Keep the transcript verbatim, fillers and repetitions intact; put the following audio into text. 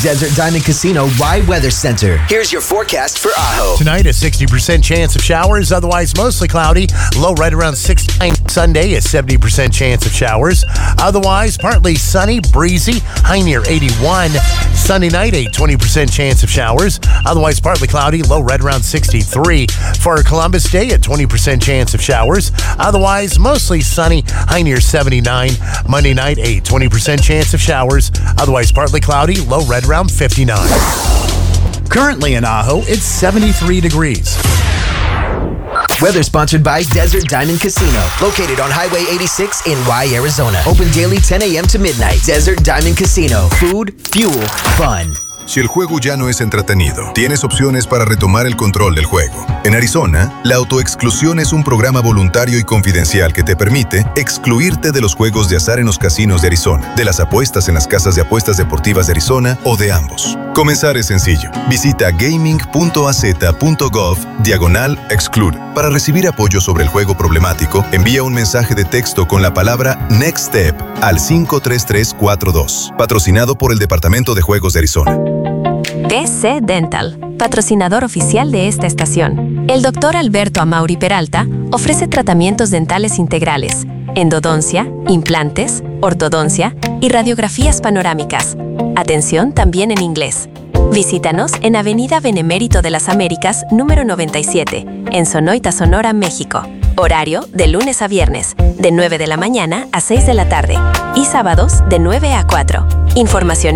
Desert Diamond Casino Y Weather Center. Here's your forecast for Ajo. Tonight, a sixty percent chance of showers, otherwise mostly cloudy. Low right around sixty-nine. Sunday, a seventy percent chance of showers. Otherwise, partly sunny, breezy, high near eighty-one. Sunday night, a twenty percent chance of showers. Otherwise, partly cloudy, low right around sixty-three. For Columbus Day, a twenty percent chance of showers. Otherwise, mostly sunny, high near seventy-nine. Monday night, a twenty percent chance of showers. Otherwise, partly cloudy, low right around fifty-nine. Currently in Ajo, it's seventy-three degrees. Weather sponsored by Desert Diamond Casino, located on Highway eighty-six in Y, Arizona. Open daily ten a.m. to midnight. Desert Diamond Casino. Food, fuel, fun. Si el juego ya no es entretenido, tienes opciones para retomar el control del juego. En Arizona, la autoexclusión es un programa voluntario y confidencial que te permite excluirte de los juegos de azar en los casinos de Arizona, de las apuestas en las casas de apuestas deportivas de Arizona o de ambos. Comenzar es sencillo. Visita gaming.az.gov diagonal exclude. Para recibir apoyo sobre el juego problemático, envía un mensaje de texto con la palabra Next Step al cinco tres tres cuatro dos. Patrocinado por el Departamento de Juegos de Arizona. D C Dental, patrocinador oficial de esta estación. El doctor Alberto Amauri Peralta ofrece tratamientos dentales integrales, endodoncia, implantes, ortodoncia y radiografías panorámicas. Atención también en inglés. Visítanos en Avenida Benemérito de las Américas, número noventa y siete, en Sonoita, Sonora, México. Horario de lunes a viernes, de nueve de la mañana a seis de la tarde y sábados de nueve a cuatro. Información